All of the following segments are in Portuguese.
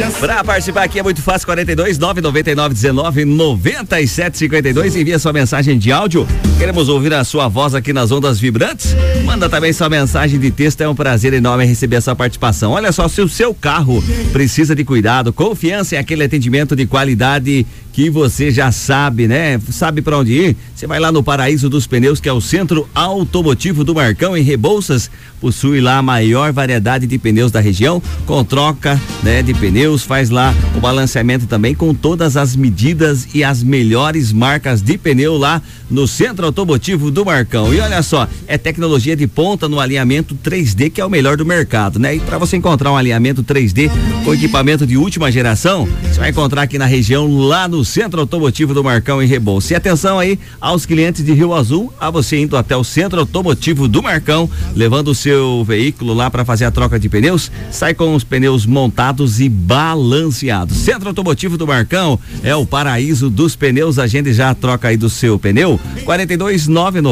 Pra participar aqui é muito fácil, 42 999 19 97 52. Envia sua mensagem de áudio. Queremos ouvir a sua voz aqui nas ondas vibrantes. Manda também sua mensagem de texto. É um prazer enorme receber essa participação. Olha só, se o seu carro precisa de cuidado, confiança em aquele atendimento de qualidade que você já sabe, né? Sabe pra onde ir? Você vai lá no Paraíso dos Pneus, que é o centro automotivo do Marcão, em Rebouças. Possui lá a maior variedade de pneus da região, com troca, né, de pneus, faz lá o balanceamento também com todas as medidas e as melhores marcas de pneu lá no centro automotivo do Marcão. E olha só, é tecnologia de ponta no alinhamento 3D, que é o melhor do mercado, né? E para você encontrar um alinhamento 3D com equipamento de última geração, você vai encontrar aqui na região, lá no centro automotivo do Marcão, em Rebouças. E atenção aí aos clientes de Rio Azul, a você indo até o centro automotivo do Marcão, levando o seu veículo lá para fazer a troca de pneus, sai com os pneus montados e balanceados. Centro automotivo do Marcão é o paraíso dos pneus. Agende já a troca aí do seu pneu, 42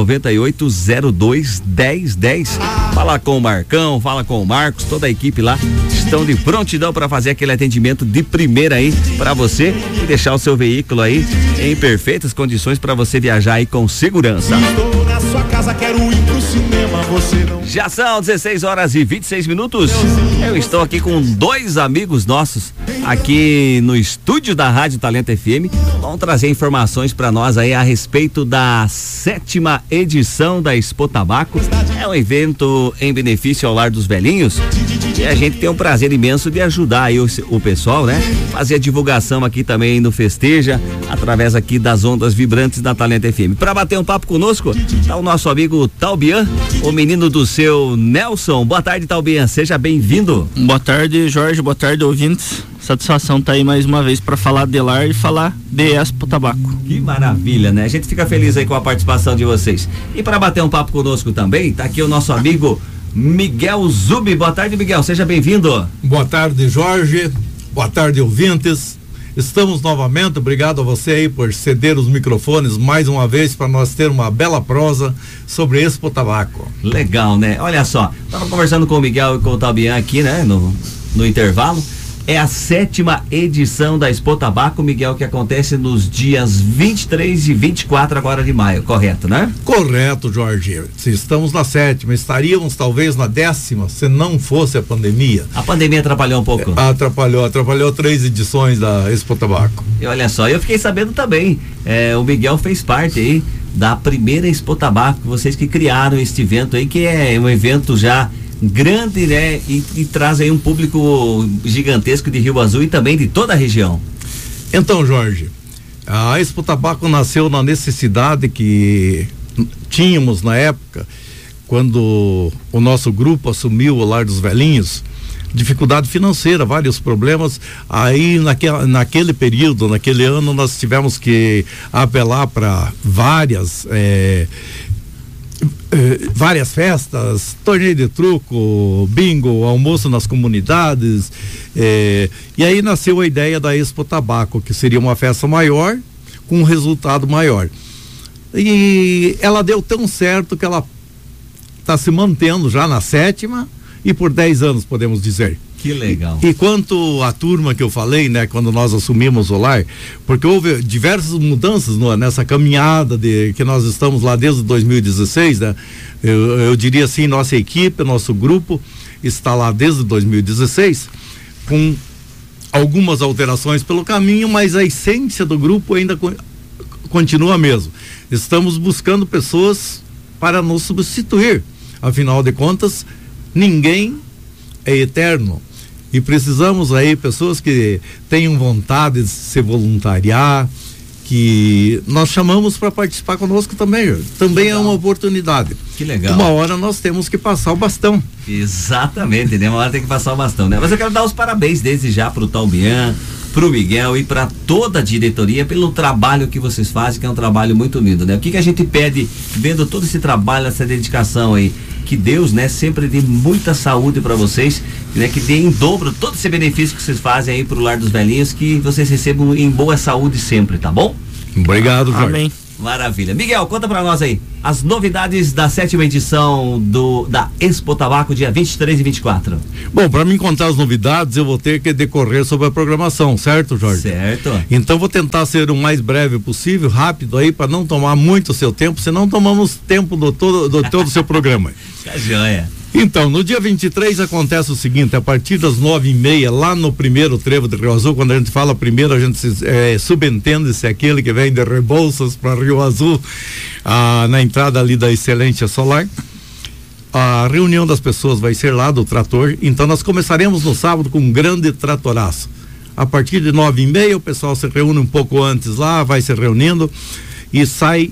998 02 1010. Fala com o Marcão, fala com o Marcos, toda a equipe lá estão de prontidão para fazer aquele atendimento de primeira aí para você e deixar o seu veículo aí em perfeitas condições para você viajar aí com segurança. Estou na sua casa, quero ir pro cinema, você não... Já são 16 horas e 26 minutos. Eu estou aqui com dois amigos nossos aqui no estúdio da Rádio Talento FM. Vão trazer informações para nós aí a respeito da 7ª edição da Expo Tabaco. É um evento em benefício ao Lar dos Velhinhos e a gente tem um prazer imenso de ajudar aí o pessoal, né? Fazer a divulgação aqui também no Festeja, através aqui das ondas vibrantes da Talento FM. Para bater um papo conosco, tá o nosso amigo Talbian, o menino do seu Nelson. Boa tarde, Talbian, seja bem-vindo. Boa tarde, Jorge, boa tarde, ouvintes. Satisfação tá aí mais uma vez para falar de lar e falar de Expo Tabaco. Que maravilha, né? A gente fica feliz aí com a participação de vocês. E para bater um papo conosco também, tá aqui o nosso amigo Miguel Zubi. Boa tarde, Miguel, seja bem-vindo. Boa tarde, Jorge. Boa tarde, ouvintes. Estamos novamente, obrigado a você aí por ceder os microfones mais uma vez para nós ter uma bela prosa sobre Expo Tabaco. Legal, né? Olha só, tava conversando com o Miguel e com o Talbian aqui, né? No intervalo. É a 7ª edição da Expo Tabaco, Miguel, que acontece nos dias 23 e 24 agora de maio, correto, né? Correto, Jorge. Se estamos na 7ª, estaríamos talvez na 10ª, se não fosse a pandemia. A pandemia atrapalhou um pouco? Atrapalhou 3 edições da Expo Tabaco. E olha só, eu fiquei sabendo também, o Miguel fez parte aí da primeira Expo Tabaco, vocês que criaram este evento aí, que é um evento já grande, né? E traz aí um público gigantesco de Rio Azul e também de toda a região. Então, Jorge, a Expo Tabaco nasceu na necessidade que tínhamos na época, quando o nosso grupo assumiu o Lar dos Velhinhos, dificuldade financeira, vários problemas. Aí naquele período, naquele ano, nós tivemos que apelar para várias festas, torneio de truco, bingo, almoço nas comunidades, e aí nasceu a ideia da Expo Tabaco, que seria uma festa maior, com um resultado maior. E ela deu tão certo que ela está se mantendo já na 7ª e por 10 anos, podemos dizer. Que legal. E quanto à turma que eu falei, né, quando nós assumimos o lar, porque houve diversas mudanças nessa caminhada que nós estamos lá desde 2016, né? Eu diria assim, nossa equipe, nosso grupo está lá desde 2016, com algumas alterações pelo caminho, mas a essência do grupo ainda continua a mesma. Estamos buscando pessoas para nos substituir. Afinal de contas, ninguém é eterno. E precisamos aí pessoas que tenham vontade de se voluntariar, que nós chamamos para participar conosco também. Também é uma oportunidade. Que legal. Uma hora nós temos que passar o bastão. Exatamente, né? Uma hora tem que passar o bastão, né? Mas eu quero dar os parabéns desde já pro Talbian, pro Miguel e para toda a diretoria pelo trabalho que vocês fazem, que é um trabalho muito unido, né? O que a gente pede, vendo todo esse trabalho, essa dedicação aí, que Deus, né, sempre dê muita saúde para vocês, né, que dê em dobro todo esse benefício que vocês fazem aí pro Lar dos Velhinhos, que vocês recebam em boa saúde sempre, tá bom? Obrigado, Jorge. Amém. Maravilha. Miguel, conta pra nós aí as novidades da 7ª edição da Expo Tabaco, dia 23 e 24. Bom, para mim contar as novidades, eu vou ter que decorrer sobre a programação, certo, Jorge? Certo. Então vou tentar ser o mais breve possível, rápido aí, para não tomar muito o seu tempo, senão tomamos tempo do todo o seu programa. Tá joia. Então, no dia 23 acontece o seguinte, a partir das 9h30, lá no primeiro trevo de Rio Azul, quando a gente fala primeiro, a gente subentende-se aquele que vem de Rebouças para Rio Azul, na entrada ali da Excelência Solar. A reunião das pessoas vai ser lá do trator, então nós começaremos no sábado com um grande tratoraço. A partir de 9h30, o pessoal se reúne um pouco antes lá, vai se reunindo e sai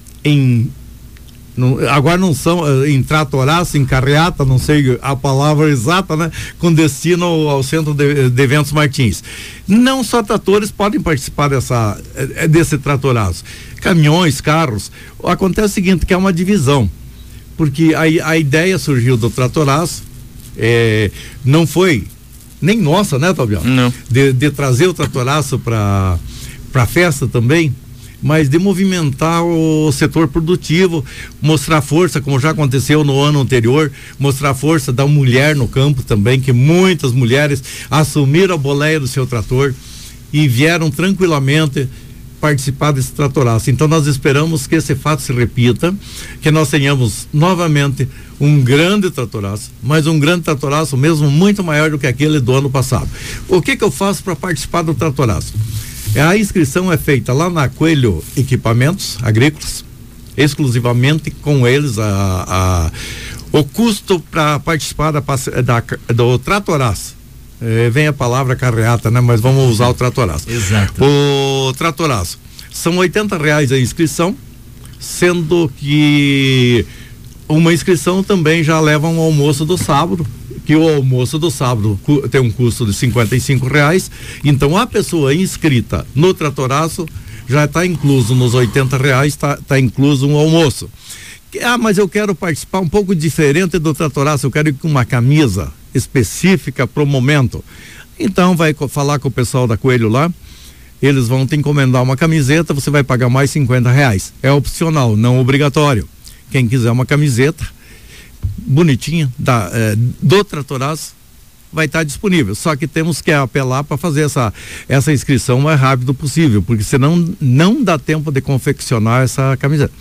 agora não são em tratoraço, em carreata, não sei a palavra exata, né? Com destino ao Centro de Eventos Martins. Não só tratores podem participar desse tratoraço. Caminhões, carros. Acontece o seguinte, que é uma divisão, porque a ideia surgiu do tratoraço, não foi nem nossa, né, Tobião? Não. De trazer o tratoraço para a festa também, mas de movimentar o setor produtivo, mostrar força, como já aconteceu no ano anterior, mostrar força da mulher no campo também, que muitas mulheres assumiram a boleia do seu trator e vieram tranquilamente participar desse tratoraço. Então nós esperamos que esse fato se repita, que nós tenhamos novamente um grande tratoraço, mas um grande tratoraço mesmo muito maior do que aquele do ano passado. O que eu faço para participar do tratoraço? A inscrição é feita lá na Coelho Equipamentos Agrícolas, exclusivamente com eles. O custo para participar do tratoraço, vem a palavra carreata, né? Mas vamos usar o tratoraço. Exato. O tratoraço, são R$80 a inscrição, sendo que uma inscrição também já leva um almoço do sábado, que o almoço do sábado tem um custo de R$55, então a pessoa inscrita no tratoraço já está incluso nos R$80, tá incluso um almoço. Mas eu quero participar um pouco diferente do tratoraço, eu quero ir com uma camisa específica pro momento. Então vai falar com o pessoal da Coelho lá, eles vão te encomendar uma camiseta, você vai pagar mais R$50. É opcional, não obrigatório. Quem quiser uma camiseta bonitinha do tratoraço vai estar disponível, só que temos que apelar para fazer essa inscrição o mais rápido possível, porque senão não dá tempo de confeccionar essa camiseta.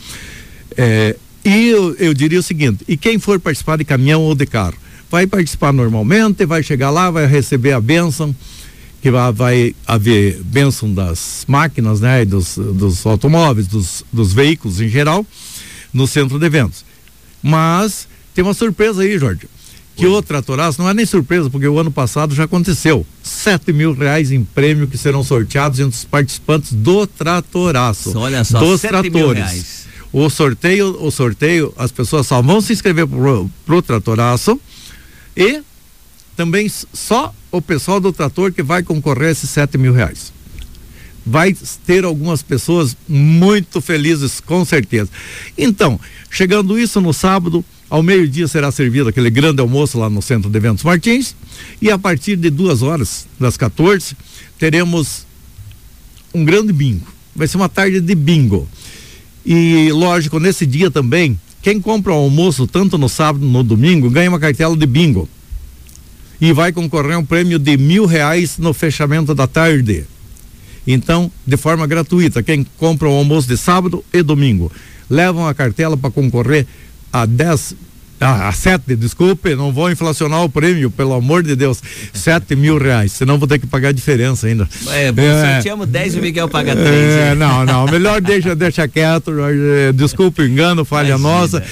E eu diria o seguinte, e quem for participar de caminhão ou de carro, vai participar normalmente, vai chegar lá, vai receber a bênção, que vai haver bênção das máquinas, né, dos automóveis, dos veículos em geral, no centro de eventos. Mas tem uma surpresa aí, Jorge, que o tratoraço não é nem surpresa, porque o ano passado já aconteceu. R$7.000 em prêmio que serão sorteados entre os participantes do tratoraço. Olha só, dos tratores. O sorteio, as pessoas só vão se inscrever pro tratoraço e também só o pessoal do trator que vai concorrer a esses R$7.000. Vai ter algumas pessoas muito felizes, com certeza. Então, chegando isso no sábado, ao meio-dia será servido aquele grande almoço lá no Centro de Eventos Martins, e a partir de 2h, das 14h, teremos um grande bingo. Vai ser uma tarde de bingo. E, lógico, nesse dia também, quem compra o almoço tanto no sábado como no domingo, ganha uma cartela de bingo. E vai concorrer a um prêmio de R$1.000 no fechamento da tarde. Então, de forma gratuita, quem compra o almoço de sábado e domingo, levam a cartela para concorrer a 7, desculpe, não vou inflacionar o prêmio, pelo amor de Deus, R$7.000, senão vou ter que pagar a diferença ainda. Sorteamos 10 e o Miguel paga 3. Não, melhor deixa quieto, desculpe o engano, falha nossa.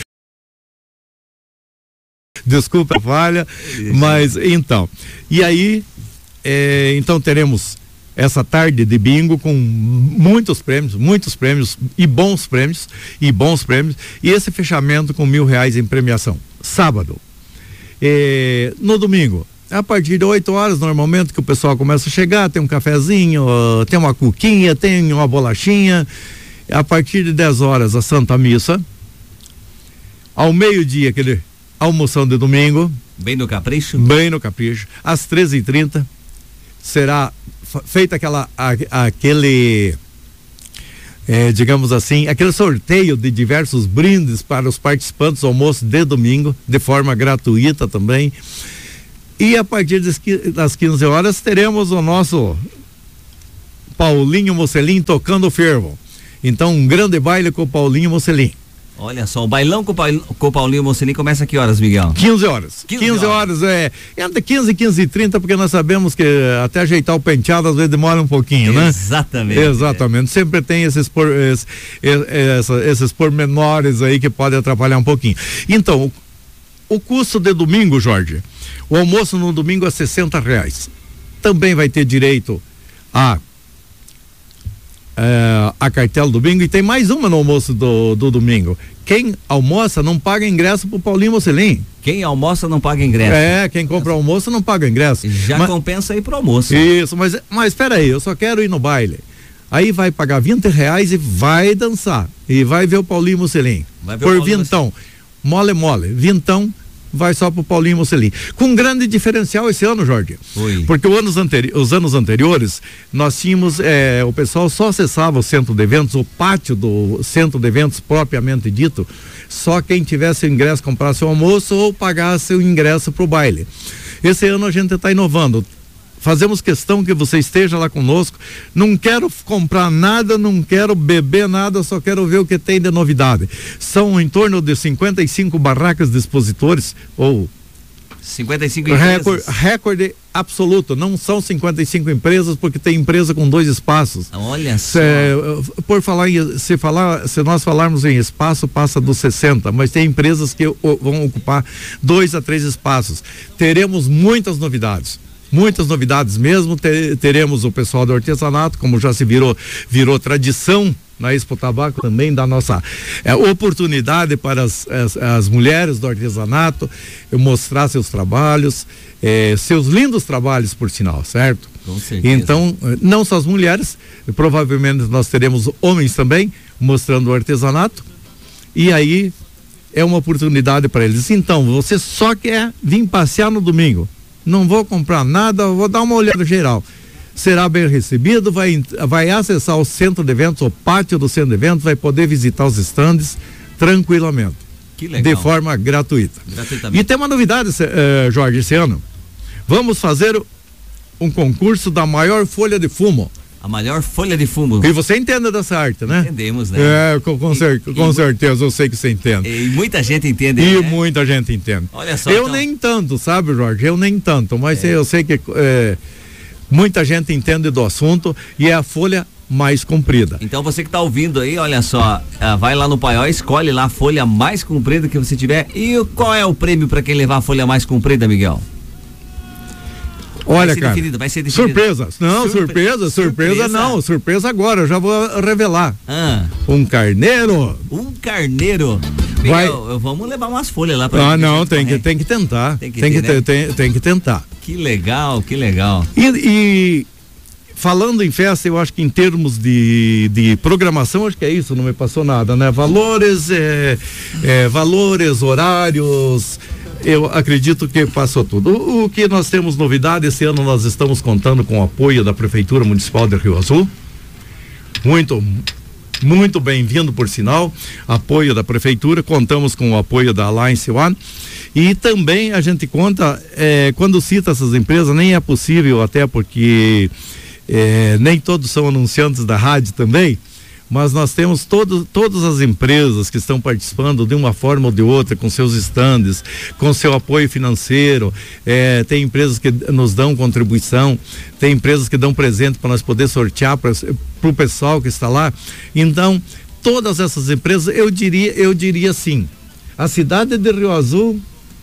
Desculpa a falha, mas então, e aí, então teremos essa tarde de bingo com muitos prêmios e bons prêmios, e esse fechamento com R$1.000 em premiação, sábado. No domingo, a partir de 8h, normalmente, que o pessoal começa a chegar, tem um cafezinho, tem uma cuquinha, tem uma bolachinha. A partir de 10h, a Santa Missa. Ao meio-dia, aquele almoção de domingo. Bem no capricho. Às 13h30 será feita aquele digamos assim, aquele sorteio de diversos brindes para os participantes do almoço de domingo, de forma gratuita também. E a partir das 15 horas teremos o nosso Paulinho Mocelin tocando o fervo. Então, um grande baile com o Paulinho Mocelin. Olha só, o bailão com o Paulinho Mocelin começa a que horas, Miguel? 15 horas. 15 horas, entre 15 e 15h30, porque nós sabemos que até ajeitar o penteado às vezes demora um pouquinho, né? Exatamente. Sempre tem esses pormenores aí que podem atrapalhar um pouquinho. Então, o custo de domingo, Jorge, o almoço no domingo é R$60. Também vai ter direito a cartela do domingo, e tem mais uma no almoço do domingo. Quem almoça não paga ingresso pro Paulinho Mocelin. Quem almoça não paga ingresso. Quem compra almoço não paga ingresso. Já compensa ir pro almoço. Isso, mas espera aí, eu só quero ir no baile. Aí vai pagar R$20 e vai dançar. E vai ver o Paulinho Mocelin. Por vintão. Mole, vintão. Vai só pro Paulinho Mocelin. Com um grande diferencial esse ano, Jorge. Porque os anos anteriores, nós tínhamos, o pessoal só acessava o centro de eventos, o pátio do centro de eventos propriamente dito, só quem tivesse o ingresso comprasse o almoço ou pagasse o ingresso pro baile. Esse ano a gente está inovando. Fazemos questão que você esteja lá conosco. Não quero comprar nada, não quero beber nada, só quero ver o que tem de novidade. São em torno de 55 barracas de expositores, ou 55 empresas. Recorde absoluto. Não são 55 empresas, porque tem empresa com 2 espaços. Olha só. Se nós falarmos em espaço, passa dos 60, mas tem empresas que vão ocupar 2 a 3 espaços. Teremos muitas novidades mesmo. Teremos o pessoal do artesanato, como já se virou tradição na Expo Tabaco, também da nossa oportunidade para as mulheres do artesanato mostrar seus trabalhos, seus lindos trabalhos, por sinal, certo? Com certeza. Então, não só as mulheres, provavelmente nós teremos homens também mostrando o artesanato, e aí é uma oportunidade para eles. Então, você só quer vir passear no domingo, não vou comprar nada, vou dar uma olhada geral. Será bem recebido, vai acessar o centro de eventos, o pátio do centro de eventos, vai poder visitar os estandes tranquilamente. Que legal. De forma gratuita. E tem uma novidade, Jorge, esse ano. Vamos fazer um concurso da maior folha de fumo. A maior folha de fumo. E você entende dessa arte, né? Entendemos, né? Com certeza, eu sei que você entende. E muita gente entende. E muita gente entende. Olha só. Eu nem tanto, sabe, Jorge? Eu nem tanto, mas eu sei que muita gente entende do assunto, e é a folha mais comprida. Então você que está ouvindo aí, olha só, vai lá no Paiol, escolhe lá a folha mais comprida que você tiver. E qual é o prêmio para quem levar a folha mais comprida, Miguel? Olha, cara, vai ser definida. Surpresa não, surpresa agora, eu já vou revelar. Um carneiro. Miguel, vamos levar umas folhas lá pra tem que tentar. Tem que tentar. Que legal. E falando em festa, eu acho que em termos de programação, acho que é isso, não me passou nada, né? Valores, horários, eu acredito que passou tudo. O que nós temos novidade, esse ano nós estamos contando com o apoio da Prefeitura Municipal de Rio Azul. Muito bem-vindo, por sinal, apoio da Prefeitura, contamos com o apoio da Alliance One, e também a gente conta, quando cita essas empresas, nem é possível, até porque nem todos são anunciantes da rádio também, mas nós temos todas as empresas que estão participando de uma forma ou de outra, com seus estandes, com seu apoio financeiro. Tem empresas que nos dão contribuição, tem empresas que dão presente para nós poder sortear para o pessoal que está lá. Então, todas essas empresas, eu diria assim, a cidade de Rio Azul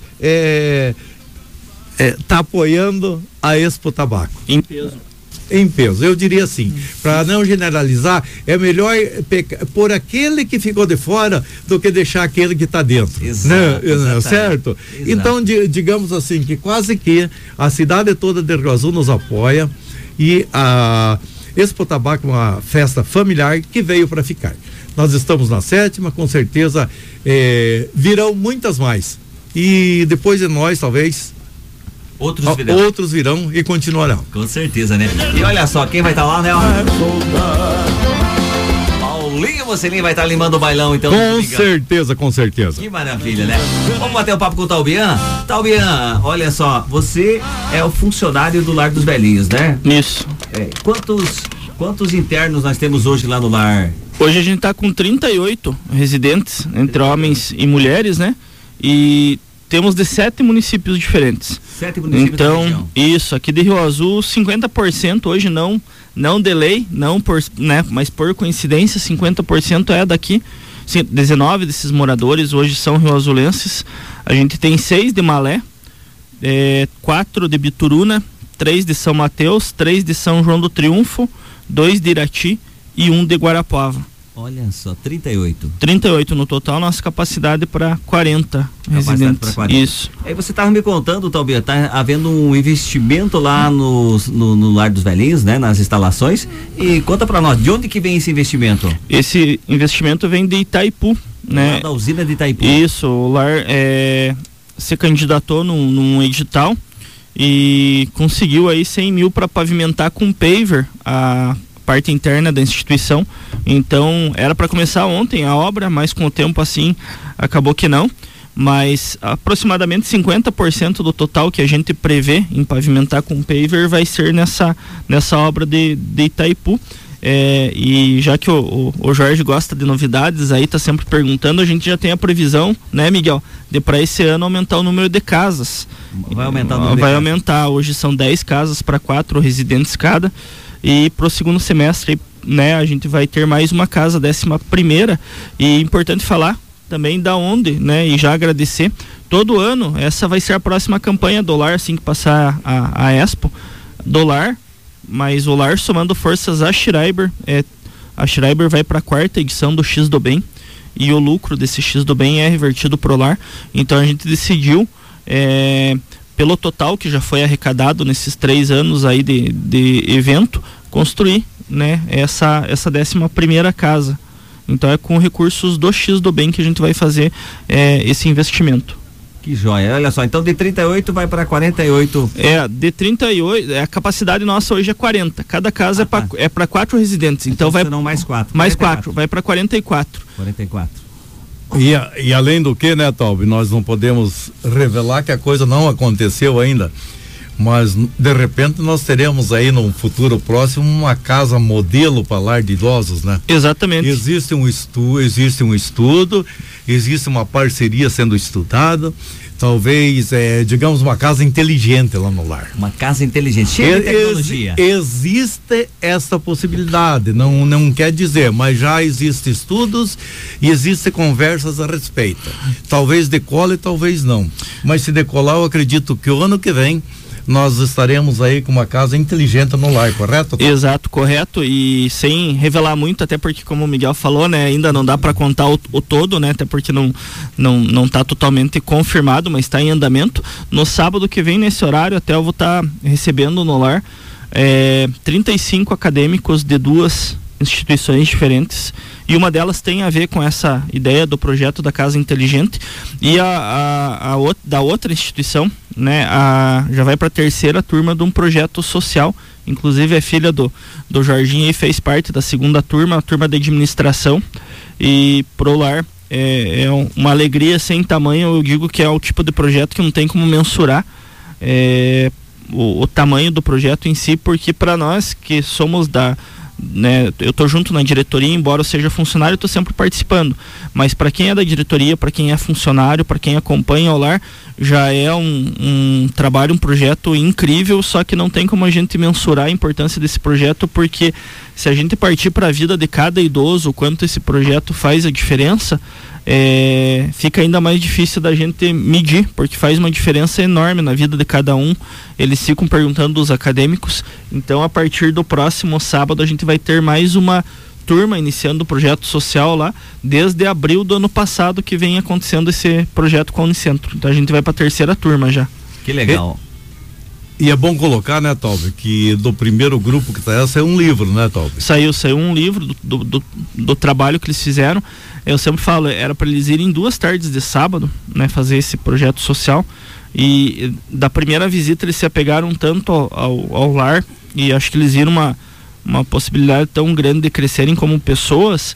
está apoiando a Expo Tabaco. Em peso, eu diria assim, para não generalizar, é melhor por aquele que ficou de fora do que deixar aquele que está dentro. Exato, certo? Exato. Então, digamos assim, que quase que a cidade toda de Rio Azul nos apoia, e a Expo Tabaco é uma festa familiar que veio para ficar. Nós estamos na 7ª, com certeza virão muitas mais, e depois de nós, talvez outros virão e continuarão. Com certeza, né? E olha só, quem vai estar lá, né? Paulinho Mocelin vai estar limando o bailão, então. Com certeza, com certeza. Que maravilha, né? Vamos bater um papo com o Talbian? Talbian, olha só, você é o funcionário do Lar dos Velhinhos, né? Isso. Quantos internos nós temos hoje lá no lar? Hoje a gente tá com 38 residentes, entre homens e mulheres, né? E temos de 7 municípios diferentes. 7 municípios então, da região. Isso, aqui de Rio Azul, 50% hoje não de lei, não por, né, mas por coincidência, 50% é daqui. 19 desses moradores hoje são rioazulenses. A gente tem 6 de Malé, 4 de Bituruna, 3 de São Mateus, 3 de São João do Triunfo, 2 de Irati e 1 de Guarapuava. Olha só, 38. 38 no total, nossa capacidade para 40 residentes. Pra 40. Isso. Aí você estava me contando, Talbian, tá havendo um investimento lá no Lar dos Velhinhos, né? Nas instalações. E conta para nós, de onde que vem esse investimento? Esse investimento vem de Itaipu, né? Lá da usina de Itaipu. Isso, o lar se candidatou num edital e conseguiu aí 100 mil para pavimentar com paver a parte interna da instituição. Então era para começar ontem a obra, mas com o tempo assim acabou que não. Mas aproximadamente 50% do total que a gente prevê em pavimentar com paver vai ser nessa obra de Itaipu. E já que o Jorge gosta de novidades, aí tá sempre perguntando, a gente já tem a previsão, né, Miguel, de para esse ano aumentar o número de casas. Vai aumentar o número Vai aumentar, hoje são 10 casas para 4 residentes cada, e pro segundo semestre, né, a gente vai ter mais uma casa, 11ª, e importante falar também da onde, né, e já agradecer, todo ano, essa vai ser a próxima campanha do Lar, assim que passar a Expo, do Lar, mas o Lar somando forças a Schreiber vai para a 4ª edição do X do Bem, e o lucro desse X do Bem é revertido pro Lar. Então a gente decidiu, pelo total que já foi arrecadado nesses 3 anos aí de evento, construir, né, essa 11ª casa. Então é com recursos do X do Bem que a gente vai fazer esse investimento. Que joia, olha só, então de 38 vai para 48. De 38, a capacidade nossa hoje é 40. Cada casa é para 4 residentes. Então vai não mais 4. Mais 4, vai para 44. 44. E além do que, né, Talbi, nós não podemos revelar que a coisa não aconteceu ainda, mas de repente nós teremos aí no futuro próximo uma casa modelo para lar de idosos, né? Exatamente. Existe um estudo, existe uma parceria sendo estudada, talvez, digamos, uma casa inteligente lá no lar. Uma casa inteligente, cheia de tecnologia. Existe essa possibilidade, não quer dizer, mas já existem estudos e existem conversas a respeito. Talvez decole, talvez não. Mas se decolar, eu acredito que o ano que vem nós estaremos aí com uma casa inteligente no lar, correto? Exato, correto, e sem revelar muito, até porque, como o Miguel falou, né, ainda não dá para contar o todo, né, até porque não tá totalmente confirmado, mas está em andamento. No sábado que vem, nesse horário, até eu vou estar recebendo no lar 35 acadêmicos de 2 instituições diferentes, e uma delas tem a ver com essa ideia do projeto da Casa Inteligente, e da outra instituição, né, já vai para a 3ª turma de um projeto social, inclusive é filha do Jorginho e fez parte da 2ª turma, a turma de administração, e pro lar é uma alegria sem tamanho. Eu digo que é o tipo de projeto que não tem como mensurar o tamanho do projeto em si, porque para nós que somos né, eu tô junto na diretoria, embora eu seja funcionário, eu tô sempre participando, mas para quem é da diretoria, para quem é funcionário, para quem acompanha o lar, já é um trabalho, um projeto incrível, só que não tem como a gente mensurar a importância desse projeto, porque se a gente partir para a vida de cada idoso, o quanto esse projeto faz a diferença, fica ainda mais difícil da gente medir, porque faz uma diferença enorme na vida de cada um. Eles ficam perguntando dos acadêmicos. Então, a partir do próximo sábado, a gente vai ter mais uma turma iniciando o projeto social lá, desde abril do ano passado que vem acontecendo esse projeto com a Unicentro. Então a gente vai para a 3ª turma já. Que legal. E é bom colocar, né, Talbi, que do primeiro grupo que saiu um livro, né, Talbi? Saiu um livro do trabalho que eles fizeram. Eu sempre falo, era para eles irem 2 tardes de sábado, né, fazer esse projeto social, e da primeira visita eles se apegaram tanto ao lar, e acho que eles viram uma possibilidade tão grande de crescerem como pessoas,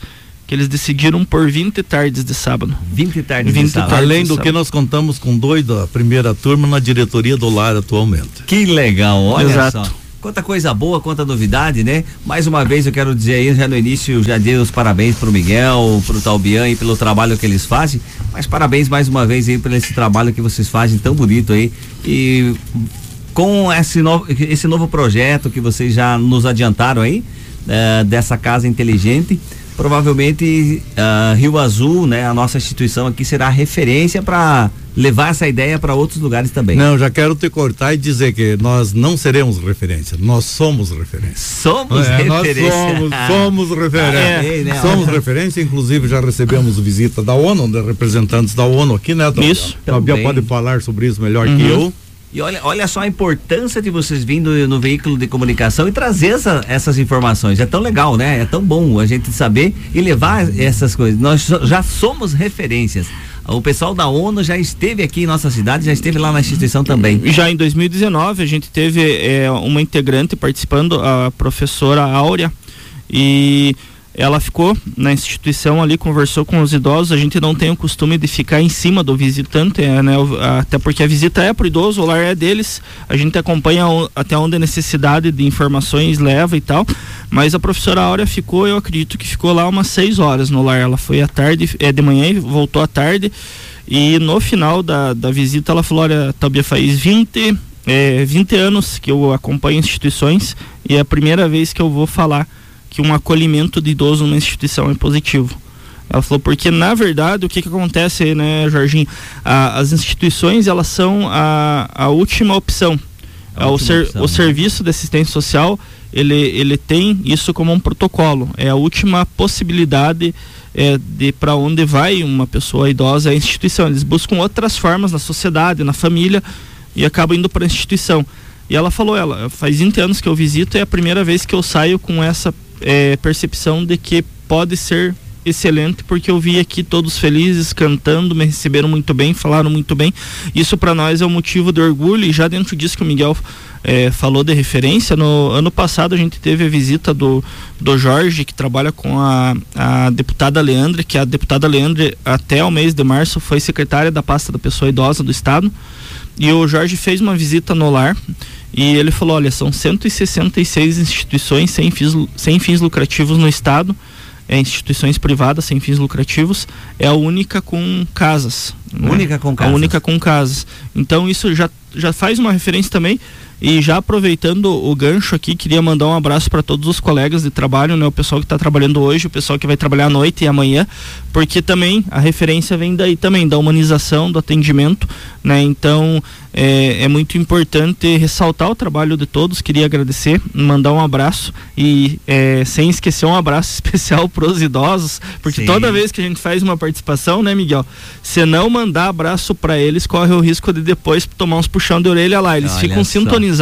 que eles decidiram por 20 tardes de sábado. 20 tardes de sábado. Além do que nós contamos com 2 da primeira turma na diretoria do lar atualmente. Que legal, olha Exato. só. Quanta coisa boa, quanta novidade, né? Mais uma vez eu quero dizer aí, já no início, já dei os parabéns pro Miguel, pro Talbian e pelo trabalho que eles fazem, mas parabéns mais uma vez aí por esse trabalho que vocês fazem tão bonito aí, e com esse novo projeto que vocês já nos adiantaram aí, dessa casa inteligente, provavelmente Rio Azul, né, a nossa instituição aqui será referência para levar essa ideia para outros lugares também. Não, já quero te cortar e dizer que nós não seremos referência, nós somos referência. Somos referência. Nós somos referência. Somos referência, inclusive já recebemos visita da ONU, de representantes da ONU aqui, né? Isso. Talvez pode falar sobre isso melhor que eu. E olha só a importância de vocês vindo no veículo de comunicação e trazer essas informações. É tão legal, né? É tão bom a gente saber e levar essas coisas. Nós já somos referências. O pessoal da ONU já esteve aqui em nossa cidade, já esteve lá na instituição também. Já em 2019 a gente teve uma integrante participando, a professora Áurea, e ela ficou na instituição ali, conversou com os idosos. A gente não tem o costume de ficar em cima do visitante, né? Até porque a visita é pro idoso, o lar é deles, a gente acompanha até onde a necessidade de informações leva e tal, mas a professora Áurea ficou, eu acredito que ficou lá umas 6 horas no lar. Ela foi à tarde, de manhã e voltou à tarde, e no final da visita ela falou: olha, Talbia, faz 20 anos que eu acompanho instituições e é a primeira vez que eu vou falar que um acolhimento de idoso numa instituição é positivo. Ela falou, porque na verdade o que acontece, né, Jorginho? As instituições, elas são a última opção. O serviço de assistência social, ele tem isso como um protocolo, é a última possibilidade de para onde vai uma pessoa idosa, é a instituição. Eles buscam outras formas na sociedade, na família, e acabam indo para a instituição. E ela falou, faz 20 anos que eu visito, é a primeira vez que eu saio com essa percepção de que pode ser excelente, porque eu vi aqui todos felizes, cantando, me receberam muito bem, falaram muito bem. Isso para nós é um motivo de orgulho. E já dentro disso que o Miguel falou de referência, no ano passado a gente teve a visita do Jorge, que trabalha com a deputada Leandre, que a deputada Leandre até o mês de março foi secretária da pasta da pessoa idosa do estado, e o Jorge fez uma visita no lar e ele falou, olha, são 166 instituições sem fins lucrativos no estado, instituições privadas sem fins lucrativos, é a única com casas. A única com casas. Então isso já faz uma referência também. E já aproveitando o gancho aqui, queria mandar um abraço para todos os colegas de trabalho, né? O pessoal que está trabalhando hoje, o pessoal que vai trabalhar à noite e amanhã, porque também a referência vem daí também, da humanização, do atendimento, né? Então é muito importante ressaltar o trabalho de todos. Queria agradecer, mandar um abraço e sem esquecer um abraço especial para os idosos, porque toda vez que a gente faz uma participação, né, Miguel, se não mandar abraço para eles, corre o risco de depois tomar uns puxão de orelha lá. Eles ficam sintonizados.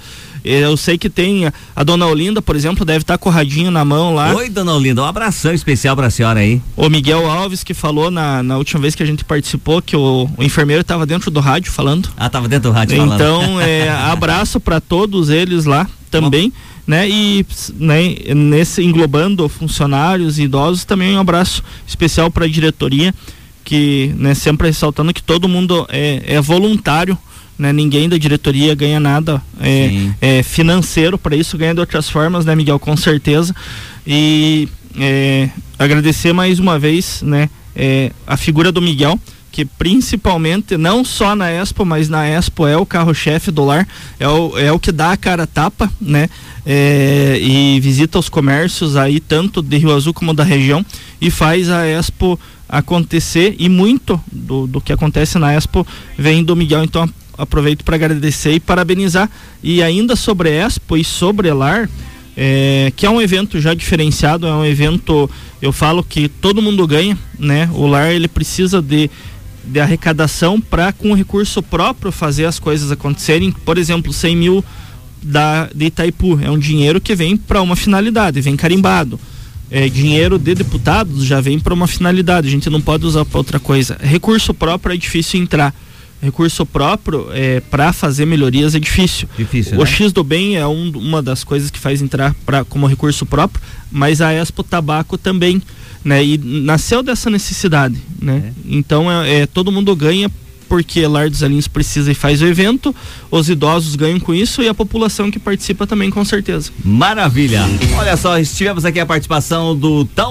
Eu sei que tem a dona Olinda, por exemplo, deve estar com o radinho na mão lá. Oi, dona Olinda, um abração especial pra senhora aí. O Miguel Alves, que falou na última vez que a gente participou, que o enfermeiro estava dentro do rádio falando. Tava dentro do rádio falando. Então, abraço para todos eles lá também, né? E nesse englobando funcionários e idosos, também um abraço especial para a diretoria, que, né, sempre ressaltando que todo mundo é voluntário, né? Ninguém da diretoria ganha nada financeiro para isso, ganha de outras formas, né, Miguel? Com certeza. E agradecer mais uma vez, né, a figura do Miguel, que principalmente, não só na Expo, mas na Expo é o carro-chefe do lar, é o que dá a cara a tapa, né? E visita os comércios aí, tanto de Rio Azul como da região, e faz a Expo acontecer, e muito do que acontece na Expo vem do Miguel. Então aproveito para agradecer e parabenizar. E ainda sobre Expo e sobre Lar, que é um evento já diferenciado, é um evento, eu falo que todo mundo ganha, né? O Lar, ele precisa de arrecadação para, com recurso próprio, fazer as coisas acontecerem. Por exemplo, 100 mil de Itaipu é um dinheiro que vem para uma finalidade, vem carimbado. Dinheiro de deputados já vem para uma finalidade, a gente não pode usar para outra coisa. Recurso próprio é difícil entrar. recurso próprio para fazer melhorias é difícil. O né? X do Bem é uma das coisas que faz entrar como recurso próprio, mas a Expo Tabaco também, né? E nasceu dessa necessidade, né? Então todo mundo ganha, porque Lar dos Alinhos precisa e faz o evento, os idosos ganham com isso e a população que participa também, com certeza. Maravilha! Olha só, estivemos aqui a participação do